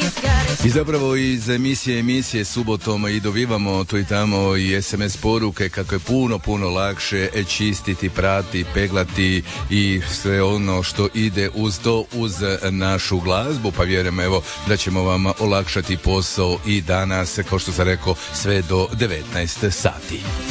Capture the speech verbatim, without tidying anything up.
I zapravo iz emisije emisije subotom i dobivamo tu i tamo i es em es poruke kako je puno, puno lakše čistiti, prati, peglati i sve ono što ide uz to, uz našu glazbu, pa vjerujem evo da ćemo vam olakšati posao i danas, kao što sam rekao, sve do devetnaest sati.